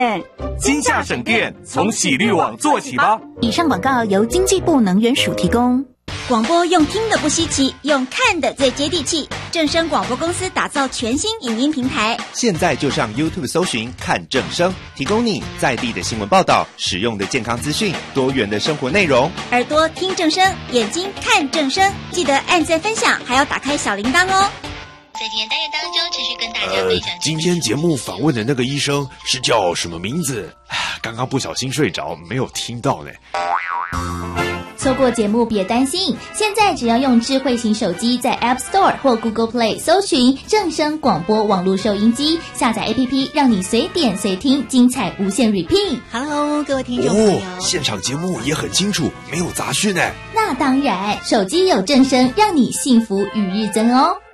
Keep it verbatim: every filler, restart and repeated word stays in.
今夏省电，从洗滤网做起吧。 以上广告由经济部能源署提供。 广播用听的不稀奇，用看的最接地气。正声广播公司打造全新影音平台， 现在就上 YouTube 搜寻看正声，提供你在地的新闻报道、实用的健康资讯、多元的生活内容。 耳朵听正声，眼睛看正声，记得按赞分享，还要打开小铃铛哦。 在今天单元当中，持续跟大家分享、 呃。今天节目访问的那个医生是叫什么名字？刚刚不小心睡着，没有听到呢。 错过节目别担心，现在只要用智慧型手机在 App Store 或 Google Play 搜寻正声广播网络收音机，下载 A P P， 让你随点随听，精彩无限 repeat。 Hello， 各位听众朋友， 哦，现场节目也很清楚，没有杂讯呢。 那当然，手机有正声，让你幸福与日增哦。